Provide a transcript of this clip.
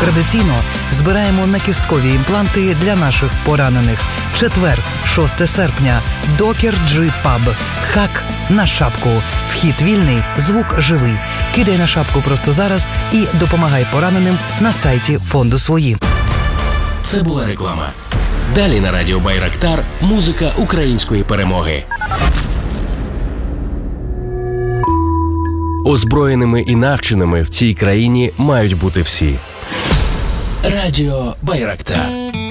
Традиційно збираємо накісткові імпланти для наших поранених. Четвер, 6 серпня. Докер Джи Паб. Хак на шапку. Вхід вільний, звук живий. Кидай на шапку просто зараз і допомагай пораненим на сайті фонду «Свої». Це була реклама. Далі на радіо Байрактар музика української перемоги. Озброєними і навченими в цій країні мають бути всі. Радіо Байрактар.